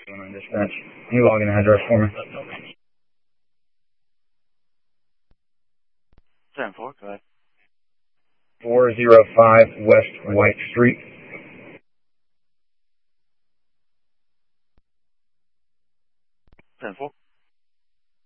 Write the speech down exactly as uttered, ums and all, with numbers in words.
On dispatch. Can you log in address for me? ten four, go ahead. four oh five West White Street. ten four.